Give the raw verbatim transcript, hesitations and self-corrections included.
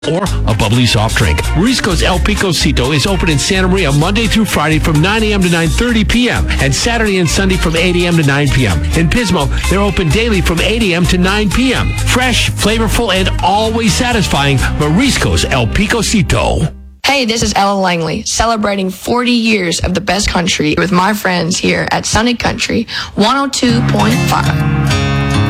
or a bubbly soft drink. Morisco's El Picocito is open in Santa Maria Monday through Friday from nine a.m. to nine thirty p.m. and Saturday and Sunday from eight a.m. to nine p.m. In Pismo, they're open daily from eight a.m. to nine p.m. Fresh, flavorful, and always satisfying. Morisco's El Picocito. Hey, this is Ella Langley, celebrating forty years of the best country with my friends here at Sunny Country one oh two point five.